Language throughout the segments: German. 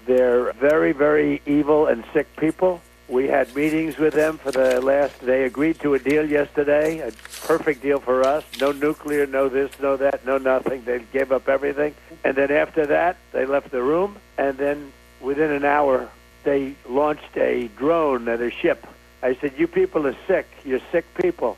They're very, very evil and sick people. We had meetings with them for the last, they agreed to a deal yesterday, a perfect deal for us. No nuclear, no this, no that, no nothing. They gave up everything. And then after that, they left the room. And then within an hour, they launched a drone at a ship. I said, you people are sick. You're sick people.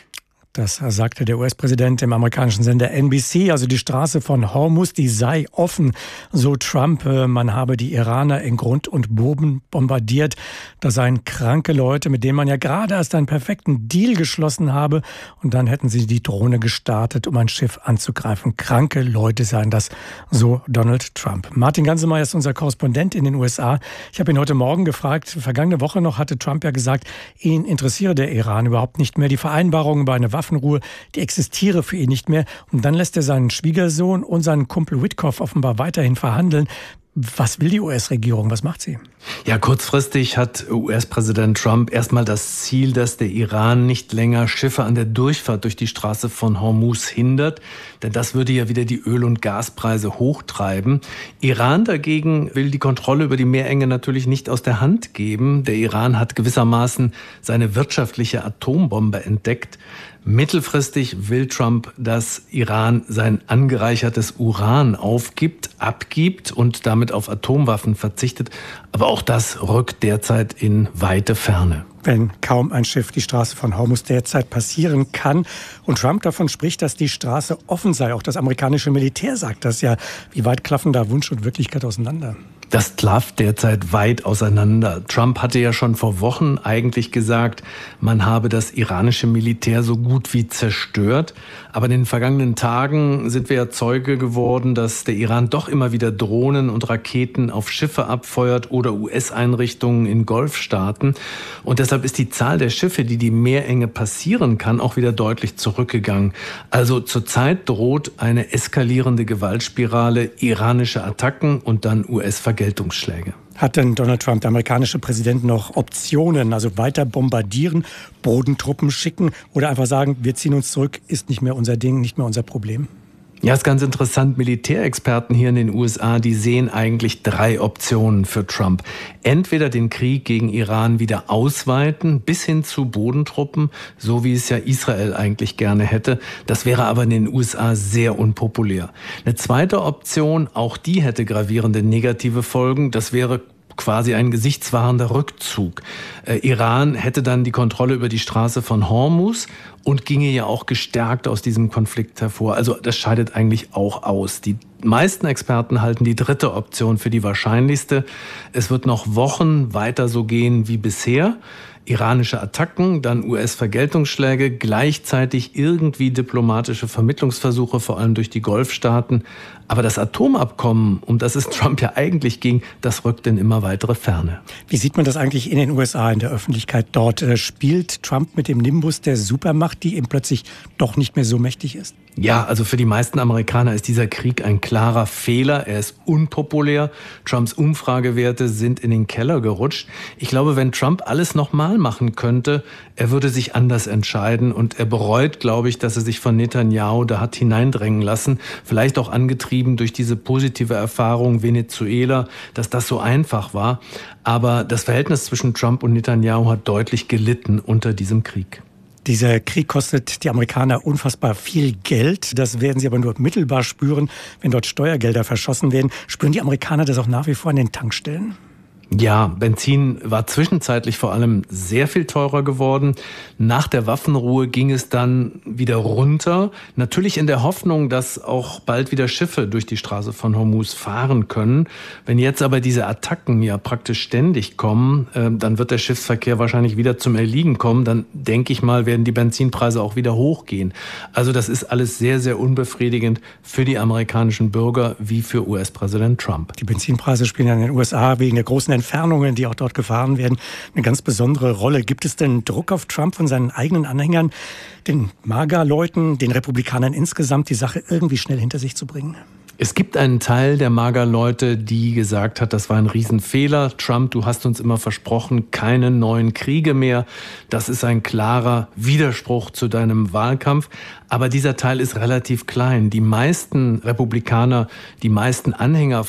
Das sagte der US-Präsident im amerikanischen Sender NBC. Also die Straße von Hormuz, die sei offen, so Trump. Man habe die Iraner in Grund und Boden bombardiert. Da seien kranke Leute, mit denen man ja gerade erst einen perfekten Deal geschlossen habe. Und dann hätten sie die Drohne gestartet, um ein Schiff anzugreifen. Kranke Leute seien das, so Donald Trump. Martin Gansemeyer ist unser Korrespondent in den USA. Ich habe ihn heute Morgen gefragt, vergangene Woche noch hatte Trump ja gesagt, ihn interessiere der Iran überhaupt nicht mehr. Die Vereinbarung über eine Waffenruhe, die existiere für ihn nicht mehr. Und dann lässt er seinen Schwiegersohn und seinen Kumpel Witkoff offenbar weiterhin verhandeln. Was will die US-Regierung? Was macht sie? Ja, kurzfristig hat US-Präsident Trump erstmal das Ziel, dass der Iran nicht länger Schiffe an der Durchfahrt durch die Straße von Hormuz hindert. Denn das würde ja wieder die Öl- und Gaspreise hochtreiben. Iran dagegen will die Kontrolle über die Meerenge natürlich nicht aus der Hand geben. Der Iran hat gewissermaßen seine wirtschaftliche Atombombe entdeckt. Mittelfristig will Trump, dass Iran sein angereichertes Uran abgibt und damit auf Atomwaffen verzichtet. Aber auch das rückt derzeit in weite Ferne. Wenn kaum ein Schiff die Straße von Hormuz derzeit passieren kann und Trump davon spricht, dass die Straße offen sei, auch das amerikanische Militär sagt das ja, wie weit klaffen da Wunsch und Wirklichkeit auseinander? Das klafft derzeit weit auseinander. Trump hatte ja schon vor Wochen eigentlich gesagt, man habe das iranische Militär so gut wie zerstört. Aber in den vergangenen Tagen sind wir ja Zeuge geworden, dass der Iran doch immer wieder Drohnen und Raketen auf Schiffe abfeuert oder US-Einrichtungen in Golfstaaten. Und deshalb ist die Zahl der Schiffe, die die Meerenge passieren kann, auch wieder deutlich zurückgegangen. Also zurzeit droht eine eskalierende Gewaltspirale, iranische Attacken und dann US-Vergeltungsschläge. Hat denn Donald Trump, der amerikanische Präsident, noch Optionen, also weiter bombardieren, Bodentruppen schicken oder einfach sagen, wir ziehen uns zurück, ist nicht mehr unser Ding, nicht mehr unser Problem? Ja, ist ganz interessant. Militärexperten hier in den USA, die sehen eigentlich 3 Optionen für Trump. Entweder den Krieg gegen Iran wieder ausweiten, bis hin zu Bodentruppen, so wie es ja Israel eigentlich gerne hätte. Das wäre aber in den USA sehr unpopulär. Eine zweite Option, auch die hätte gravierende negative Folgen. Das wäre quasi ein gesichtswahrender Rückzug. Iran hätte dann die Kontrolle über die Straße von Hormuz und ginge ja auch gestärkt aus diesem Konflikt hervor. Also das scheidet eigentlich auch aus. Die meisten Experten halten die dritte Option für die wahrscheinlichste. Es wird noch Wochen weiter so gehen wie bisher. Iranische Attacken, dann US-Vergeltungsschläge, gleichzeitig irgendwie diplomatische Vermittlungsversuche, vor allem durch die Golfstaaten. Aber das Atomabkommen, um das es Trump ja eigentlich ging, das rückt in immer weitere Ferne. Wie sieht man das eigentlich in den USA, in der Öffentlichkeit dort? Spielt Trump mit dem Nimbus der Supermacht, die eben plötzlich doch nicht mehr so mächtig ist? Ja, also für die meisten Amerikaner ist dieser Krieg ein klarer Fehler. Er ist unpopulär. Trumps Umfragewerte sind in den Keller gerutscht. Ich glaube, wenn Trump alles nochmal machen könnte, er würde sich anders entscheiden. Und er bereut, glaube ich, dass er sich von Netanyahu da hat hineindrängen lassen. Vielleicht auch angetrieben durch diese positive Erfahrung Venezuela, dass das so einfach war. Aber das Verhältnis zwischen Trump und Netanyahu hat deutlich gelitten unter diesem Krieg. Dieser Krieg kostet die Amerikaner unfassbar viel Geld. Das werden sie aber nur mittelbar spüren, wenn dort Steuergelder verschossen werden. Spüren die Amerikaner das auch nach wie vor an den Tankstellen? Ja, Benzin war zwischenzeitlich vor allem sehr viel teurer geworden. Nach der Waffenruhe ging es dann wieder runter. Natürlich in der Hoffnung, dass auch bald wieder Schiffe durch die Straße von Hormuz fahren können. Wenn jetzt aber diese Attacken ja praktisch ständig kommen, dann wird der Schiffsverkehr wahrscheinlich wieder zum Erliegen kommen. Dann denke ich mal, werden die Benzinpreise auch wieder hochgehen. Also das ist alles sehr, sehr unbefriedigend für die amerikanischen Bürger wie für US-Präsident Trump. Die Benzinpreise spielen ja in den USA wegen der großen Entfernungen, die auch dort gefahren werden, eine ganz besondere Rolle. Gibt es denn Druck auf Trump von seinen eigenen Anhängern, den MAGA-Leuten, den Republikanern insgesamt, die Sache irgendwie schnell hinter sich zu bringen? Es gibt einen Teil der MAGA-Leute, die gesagt hat, das war ein Riesenfehler. Trump, du hast uns immer versprochen, keine neuen Kriege mehr. Das ist ein klarer Widerspruch zu deinem Wahlkampf. Aber dieser Teil ist relativ klein. Die meisten Republikaner, die meisten Anhänger